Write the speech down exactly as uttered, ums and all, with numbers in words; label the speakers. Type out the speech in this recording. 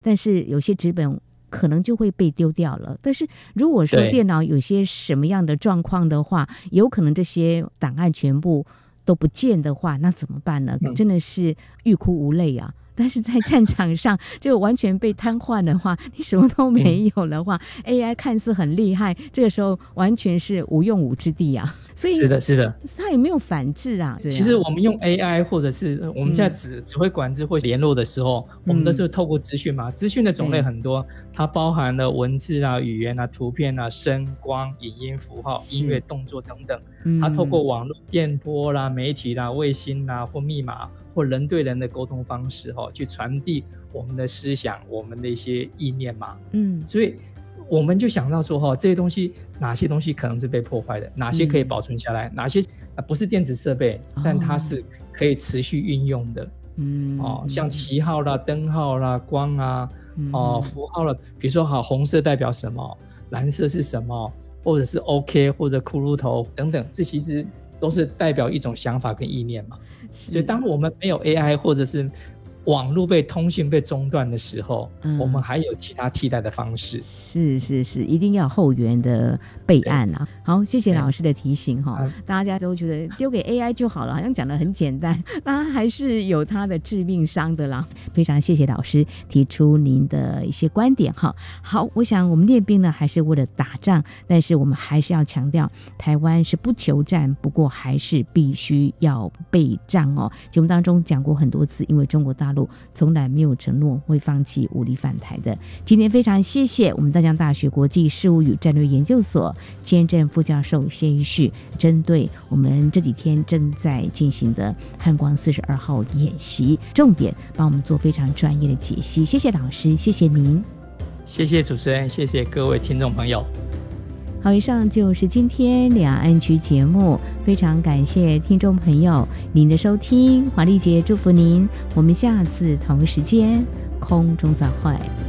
Speaker 1: 但是有些纸本可能就会被丢掉了。但是如果说电脑有些什么样的状况的话，有可能这些档案全部都不见的话，那怎么办呢？真的是欲哭无泪啊。但是在战场上就完全被瘫痪的话，你什么都没有的话、嗯、A I 看似很厉害，这个时候完全是无用武之地啊。所以
Speaker 2: 是的是的，
Speaker 1: 它也没有反制啊。
Speaker 2: 其实我们用 A I 或者是我们在指、嗯、指挥管制或联络的时候、嗯、我们都是透过资讯嘛，资讯的种类很多，它包含了文字啊、语言啊、图片啊、声光、影音符号、音乐、动作等等、嗯、它透过网络电波啦、媒体啦、卫星啦或密码或人对人的沟通方式、哦、去传递我们的思想，我们的一些意念嘛。嗯，所以我们就想到说、哦、这些东西哪些东西可能是被破坏的，哪些可以保存下来、嗯、哪些不是电子设备、哦、但它是可以持续运用的。嗯、哦、像旗号啦、灯号啦、光啊、嗯哦、符号啦，比如说好红色代表什么，蓝色是什么，或者是 OK 或者骷髅头等等，这其实都是代表一种想法跟意念嘛。所以当我们没有 A I 或者是网络被通讯被中断的时候、嗯、我们还有其他替代的方式。是是是，一定要后援的备案啊。好，谢谢老师的提醒哈、嗯。大家都觉得丢给 A I 就好了，好像讲得很简单，当然还是有它的致命伤的啦。非常谢谢老师提出您的一些观点哈。好，我想我们练兵呢还是为了打仗，但是我们还是要强调，台湾是不求战，不过还是必须要备战哦。节目当中讲过很多次，因为中国大陆从来没有承诺会放弃武力犯台的。今天非常谢谢我们淡江大学国际事务与战略研究所兼任副教授谢一旭，针对我们这几天正在进行的汉光四十二号演习，重点帮我们做非常专业的解析。谢谢老师，谢谢您。 谢谢主持人，谢谢各位听众朋友。
Speaker 1: 好，以上就是今天两岸区节目，非常感谢听众朋友您的收听，华丽姐祝福您，我们下次同时间空中再会。